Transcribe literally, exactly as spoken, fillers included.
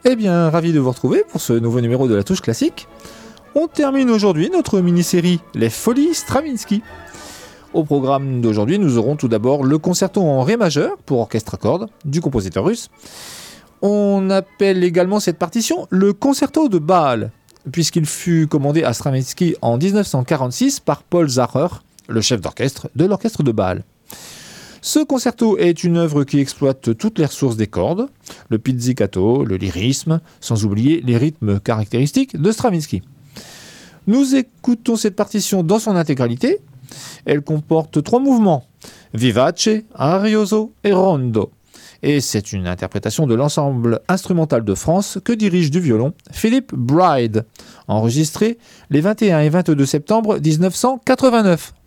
Eh bien, ravi de vous retrouver pour ce nouveau numéro de La Touche Classique. On termine aujourd'hui notre mini-série Les Folies Stravinsky. Au programme d'aujourd'hui, nous aurons tout d'abord le concerto en ré majeur pour orchestre à cordes du compositeur russe. On appelle également cette partition le concerto de Bâle, puisqu'il fut commandé à Stravinsky en dix-neuf cent quarante-six par Paul Zacher, le chef d'orchestre de l'orchestre de Bâle. Ce concerto est une œuvre qui exploite toutes les ressources des cordes, le pizzicato, le lyrisme, sans oublier les rythmes caractéristiques de Stravinsky. Nous écoutons cette partition dans son intégralité. Elle comporte trois mouvements, vivace, arioso et rondo. Et c'est une interprétation de l'ensemble instrumental de France que dirige du violon Philip Bride, enregistré les vingt et un et vingt-deux septembre dix-neuf cent quatre-vingt-neuf.